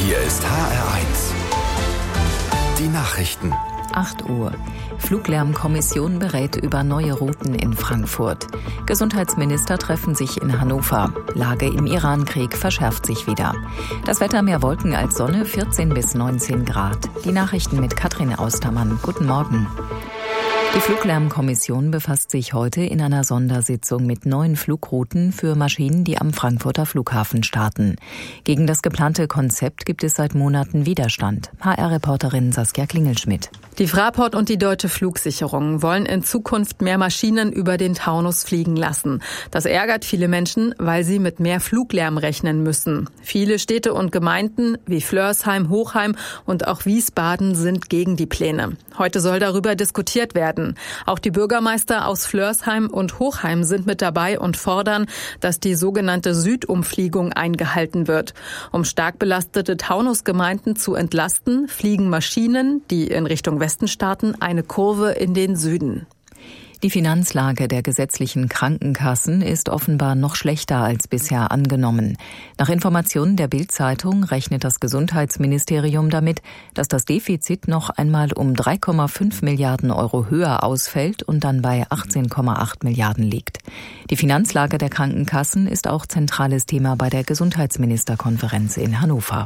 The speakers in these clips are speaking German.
Hier ist HR1. Die Nachrichten. 8 Uhr. Fluglärmkommission berät über neue Routen in Frankfurt. Gesundheitsminister treffen sich in Hannover. Lage im Iran-Krieg verschärft sich wieder. Das Wetter: mehr Wolken als Sonne, 14 bis 19 Grad. Die Nachrichten mit Katrin Austermann. Guten Morgen. Die Fluglärmkommission befasst sich heute in einer Sondersitzung mit neuen Flugrouten für Maschinen, die am Frankfurter Flughafen starten. Gegen das geplante Konzept gibt es seit Monaten Widerstand. HR-Reporterin Saskia Klingelschmidt. Die Fraport und die Deutsche Flugsicherung wollen in Zukunft mehr Maschinen über den Taunus fliegen lassen. Das ärgert viele Menschen, weil sie mit mehr Fluglärm rechnen müssen. Viele Städte und Gemeinden wie Flörsheim, Hochheim und auch Wiesbaden sind gegen die Pläne. Heute soll darüber diskutiert werden. Auch die Bürgermeister aus Flörsheim und Hochheim sind mit dabei und fordern, dass die sogenannte Südumfliegung eingehalten wird. Um stark belastete Taunusgemeinden zu entlasten, fliegen Maschinen, die in Richtung Westen starten, eine Kurve in den Süden. Die Finanzlage der gesetzlichen Krankenkassen ist offenbar noch schlechter als bisher angenommen. Nach Informationen der Bild-Zeitung rechnet das Gesundheitsministerium damit, dass das Defizit noch einmal um 3,5 Milliarden Euro höher ausfällt und dann bei 18,8 Milliarden liegt. Die Finanzlage der Krankenkassen ist auch zentrales Thema bei der Gesundheitsministerkonferenz in Hannover.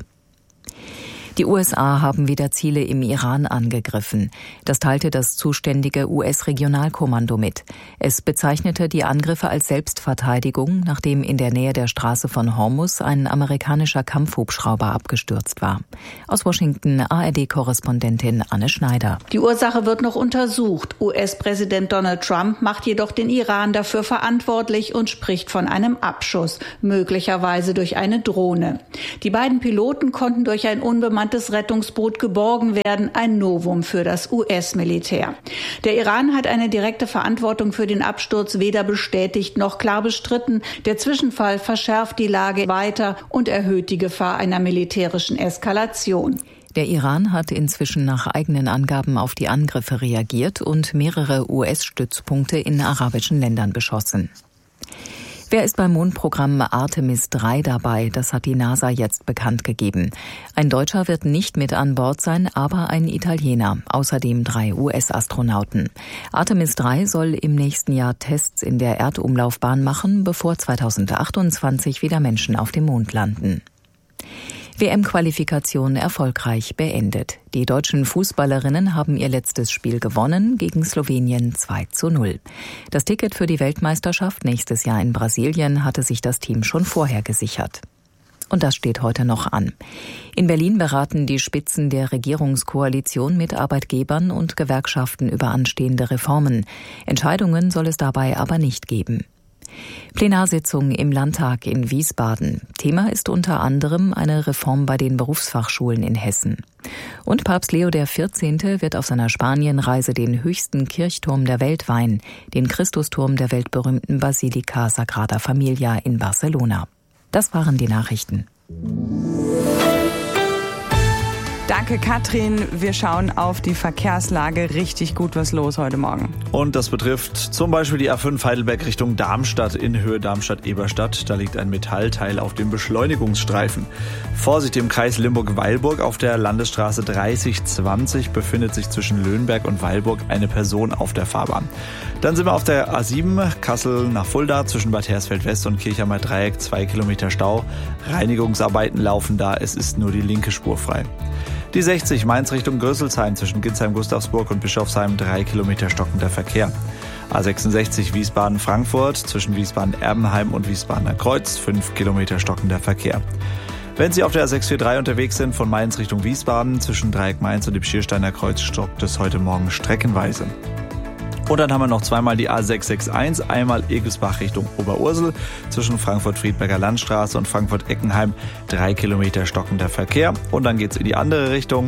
Die USA haben wieder Ziele im Iran angegriffen. Das teilte das zuständige US-Regionalkommando mit. Es bezeichnete die Angriffe als Selbstverteidigung, nachdem in der Nähe der Straße von Hormuz ein amerikanischer Kampfhubschrauber abgestürzt war. Aus Washington ARD-Korrespondentin Anne Schneider. Die Ursache wird noch untersucht. US-Präsident Donald Trump macht jedoch den Iran dafür verantwortlich und spricht von einem Abschuss, möglicherweise durch eine Drohne. Die beiden Piloten konnten durch ein unbemanntes Rettungsboot geborgen werden, ein Novum für das US-Militär. Der Iran hat eine direkte Verantwortung für den Absturz weder bestätigt noch klar bestritten. Der Zwischenfall verschärft die Lage weiter und erhöht die Gefahr einer militärischen Eskalation. Der Iran hat inzwischen nach eigenen Angaben auf die Angriffe reagiert und mehrere US-Stützpunkte in arabischen Ländern beschossen. Wer ist beim Mondprogramm Artemis 3 dabei? Das hat die NASA jetzt bekannt gegeben. Ein Deutscher wird nicht mit an Bord sein, aber ein Italiener. Außerdem 3 US-Astronauten. Artemis 3 soll im nächsten Jahr Tests in der Erdumlaufbahn machen, bevor 2028 wieder Menschen auf dem Mond landen. WM-Qualifikation erfolgreich beendet. Die deutschen Fußballerinnen haben ihr letztes Spiel gewonnen gegen Slowenien 2:0. Das Ticket für die Weltmeisterschaft nächstes Jahr in Brasilien hatte sich das Team schon vorher gesichert. Und das steht heute noch an. In Berlin beraten die Spitzen der Regierungskoalition mit Arbeitgebern und Gewerkschaften über anstehende Reformen. Entscheidungen soll es dabei aber nicht geben. Plenarsitzung im Landtag in Wiesbaden. Thema ist unter anderem eine Reform bei den Berufsfachschulen in Hessen. Und Papst Leo XIV. Wird auf seiner Spanienreise den höchsten Kirchturm der Welt weihen, den Christusturm der weltberühmten Basilika Sagrada Familia in Barcelona. Das waren die Nachrichten. Danke, Katrin. Wir schauen auf die Verkehrslage. Richtig gut was los heute Morgen. Und das betrifft zum Beispiel die A5 Heidelberg Richtung Darmstadt in Höhe Darmstadt-Eberstadt. Da liegt ein Metallteil auf dem Beschleunigungsstreifen. Vorsicht im Kreis Limburg-Weilburg. Auf der Landesstraße 3020 befindet sich zwischen Löhnberg und Weilburg eine Person auf der Fahrbahn. Dann sind wir auf der A7 Kassel nach Fulda zwischen Bad Hersfeld-West und Kirchheimer Dreieck 2 Kilometer Stau. Reinigungsarbeiten laufen da. Es ist nur die linke Spur frei. Die 60 Mainz Richtung Größelsheim zwischen Ginsheim-Gustavsburg und Bischofsheim 3 Kilometer stockender Verkehr. A66 Wiesbaden-Frankfurt zwischen Wiesbaden-Erbenheim und Wiesbadener Kreuz 5 Kilometer stockender Verkehr. Wenn Sie auf der A643 unterwegs sind von Mainz Richtung Wiesbaden zwischen Dreieck Mainz und dem Schiersteiner Kreuz stockt es heute Morgen streckenweise. Und dann haben wir noch zweimal die A661, einmal Egelsbach Richtung Oberursel zwischen Frankfurt-Friedberger Landstraße und Frankfurt-Eckenheim 3 Kilometer stockender Verkehr. Und dann geht's in die andere Richtung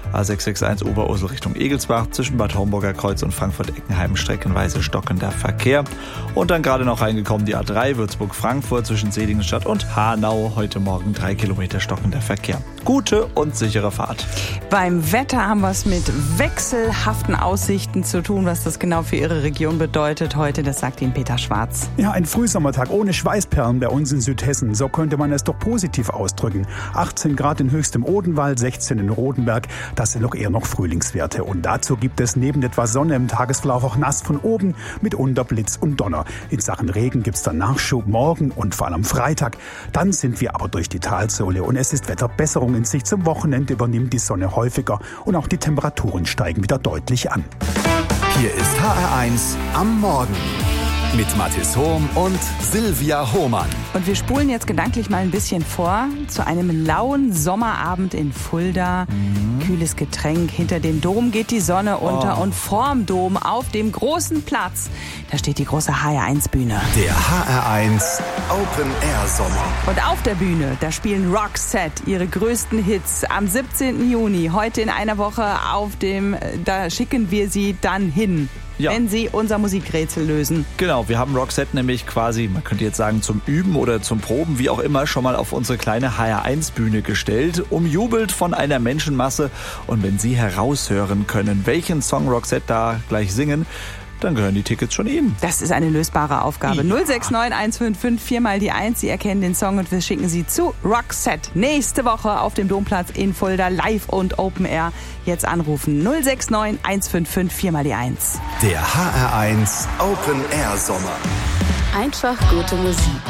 A661 Oberursel Richtung Egelsbach zwischen Bad Homburger Kreuz und Frankfurt-Eckenheim streckenweise stockender Verkehr. Und dann gerade noch reingekommen die A3 Würzburg-Frankfurt zwischen Seligenstadt und Hanau. Heute Morgen 3 Kilometer stockender Verkehr. Gute und sichere Fahrt. Beim Wetter haben wir es mit wechselhaften Aussichten zu tun. Was das genau für Ihre Region bedeutet heute, das sagt Ihnen Peter Schwarz. Ja, ein Frühsommertag ohne Schweißperlen bei uns in Südhessen. So könnte man es doch positiv ausdrücken. 18 Grad in höchstem Odenwald, 16 in Rodenberg. Das sind doch eher noch Frühlingswerte. Und dazu gibt es neben etwas Sonne im Tagesverlauf auch nass von oben mit Blitz und Donner. In Sachen Regen gibt es dann Nachschub morgen und vor allem Freitag. Dann sind wir aber durch die Talsohle und es ist Wetterbesserung in Sicht. Zum Wochenende übernimmt die Sonne häufiger und auch die Temperaturen steigen wieder deutlich an. Hier ist HR1 am Morgen mit Mathis Hohm und Silvia Hohmann. Und wir spulen jetzt gedanklich mal ein bisschen vor zu einem lauen Sommerabend in Fulda. Kühles Getränk, hinter dem Dom geht die Sonne unter und vorm Dom auf dem großen Platz, da steht die große HR1-Bühne. Der HR1 Open Air Sommer. Und auf der Bühne, da spielen Roxette ihre größten Hits am 17. Juni, heute in einer Woche da schicken wir sie dann hin. Ja. Wenn Sie unser Musikrätsel lösen. Genau, wir haben Roxette nämlich quasi, man könnte jetzt sagen zum Üben oder zum Proben, wie auch immer, schon mal auf unsere kleine HR1-Bühne gestellt, umjubelt von einer Menschenmasse. Und wenn Sie heraushören können, welchen Song Roxette da gleich singen, dann gehören die Tickets schon Ihnen. Das ist eine lösbare Aufgabe. Ja. 069 155 4 mal die 1. Sie erkennen den Song und wir schicken Sie zu Roxette. Nächste Woche auf dem Domplatz in Fulda, live und Open Air. Jetzt anrufen 069 155 4 mal die 1. Der HR1 Open Air Sommer. Einfach gute Musik.